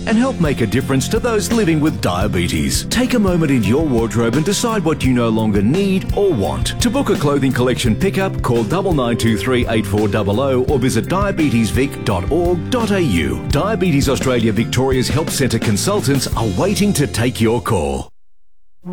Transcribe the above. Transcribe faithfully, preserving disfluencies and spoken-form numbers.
and help make a difference to those living with diabetes. Take a moment in your wardrobe and decide what you no longer need or want. To book a clothing collection pickup, call nine nine two three eight four zero zero or visit diabetes vic dot org dot a u. Diabetes Australia Victoria's Help Centre consultants are waiting to take your call.